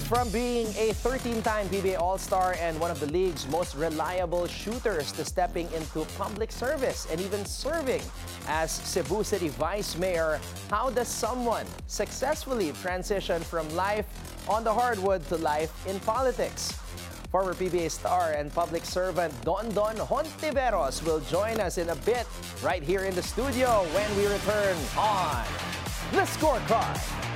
From being a 13-time PBA All-Star and one of the league's most reliable shooters to stepping into public service and even serving as Cebu City Vice Mayor, how does someone successfully transition from life on the hardwood to life in politics? Former PBA star and public servant Don Hontiveros will join us in a bit right here in the studio when we return on The Scorecard.